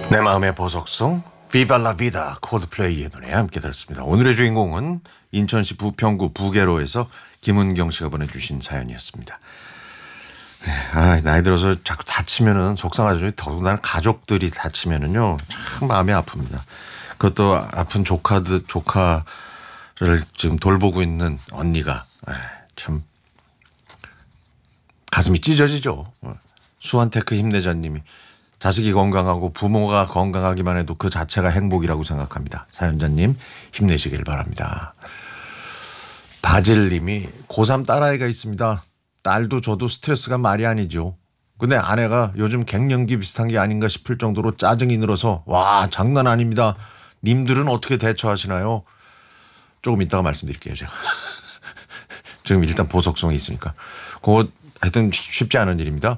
내 마음의 보석성 Viva la Vida 콜드플레이의 노래 함께 들었습니다. 오늘의 주인공은 인천시 부평구 부계로에서 김은경 씨가 보내주신 사연이었습니다. 나이 들어서 자꾸 다치면은 속상하죠. 더군다나 가족들이 다치면은요 참 마음이 아픕니다. 그것도 아픈 조카를 지금 돌보고 있는 언니가 참 가슴이 찢어지죠. 수완테크 힘내자님이 자식이 건강하고 부모가 건강하기만 해도 그 자체가 행복이라고 생각합니다. 사연자님 힘내시길 바랍니다. 바질님이 고3 딸아이가 있습니다. 딸도 저도 스트레스가 말이 아니죠. 근데 아내가 요즘 갱년기 비슷한 게 아닌가 싶을 정도로 짜증이 늘어서 와 장난 아닙니다. 님들은 어떻게 대처하시나요? 조금 이따가 말씀드릴게요. 제가. 지금 일단 보석성이 있으니까. 그거 하여튼 쉽지 않은 일입니다.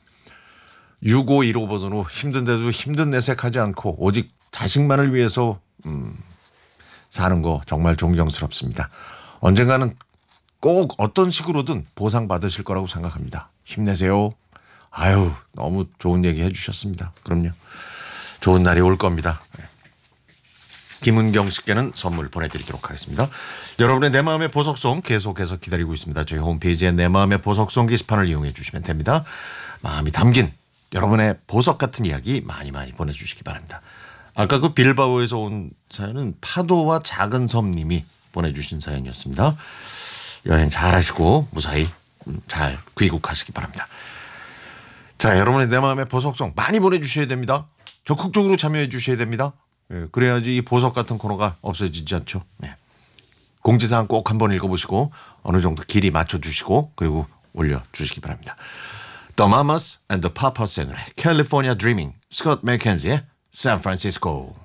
6515번으로 힘든데도 힘든 내색하지 않고 오직 자식만을 위해서 사는 거 정말 존경스럽습니다. 언젠가는 꼭 어떤 식으로든 보상받으실 거라고 생각합니다. 힘내세요. 아유 너무 좋은 얘기 해주셨습니다. 그럼요. 좋은 날이 올 겁니다. 김은경 씨께는 선물 보내드리도록 하겠습니다. 여러분의 내 마음의 보석송 계속해서 기다리고 있습니다. 저희 홈페이지에 내 마음의 보석송 게시판을 이용해 주시면 됩니다. 마음이 담긴 여러분의 보석 같은 이야기 많이 보내주시기 바랍니다. 아까 그 빌바오에서 온 사연은 파도와 작은 섬님이 보내주신 사연이었습니다. 여행 잘 하시고 무사히 잘 귀국하시기 바랍니다. 자, 여러분의 내 마음의 보석송 많이 보내주셔야 됩니다. 적극적으로 참여해 주셔야 됩니다. 그래야지 이 보석 같은 코너가 없어지지 않죠. 공지사항 꼭 한번 읽어보시고 어느 정도 길이 맞춰주시고 그리고 올려주시기 바랍니다. The Mamas and the Papas의 노래 California Dreaming 스콧 맥켄지의 San Francisco.